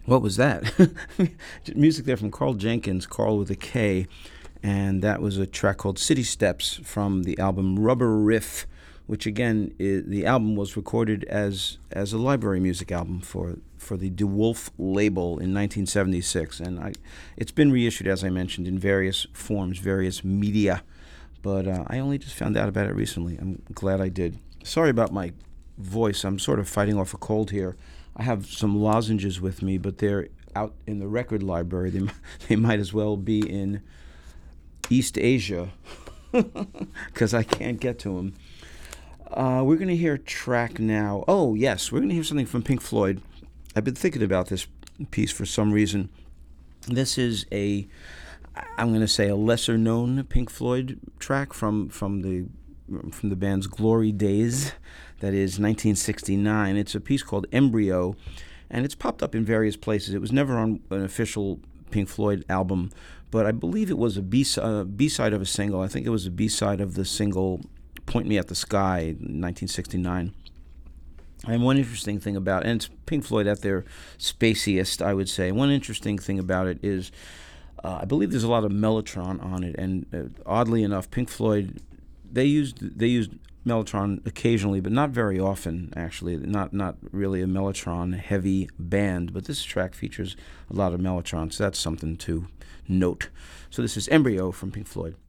What was that? Music there from Carl Jenkins, Carl with a K, and that was a track called City Steps from the album Rubber Riff, which again, the album was recorded as a library music album for the DeWolf label in 1976, and it's been reissued, as I mentioned, in various forms, various media, but I only just found out about it recently. I'm glad I did. Sorry about my voice. I'm sort of fighting off a cold here. I have some lozenges with me, but they're out in the record library. They might as well be in East Asia because I can't get to them. We're going to hear a track now. Oh, yes, we're going to hear something from Pink Floyd. I've been thinking about this piece for some reason. This is I'm going to say a lesser-known Pink Floyd track from the band's Glory Days. That is 1969. It's a piece called Embryo, and it's popped up in various places. It was never on an official Pink Floyd album, but I believe it was a B-side of a single. I think it was a B-side of the single Point Me at the Sky, 1969. And one interesting thing about it, and it's Pink Floyd at their spaciest, I would say. One interesting thing about it is I believe there's a lot of Mellotron on it, and oddly enough, Pink Floyd, they used Mellotron occasionally, but not very often, actually. Not really a Mellotron-heavy band, but this track features a lot of Mellotron, so that's something to note. So this is Embryo from Pink Floyd.